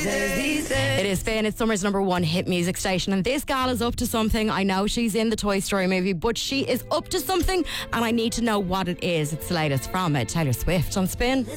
It is Spin. It's summer's number one hit music station, and this gal is up to something. I know she's in the Toy Story movie, but she is up to something, and I need to know what it is. It's the latest from Taylor Swift on Spin.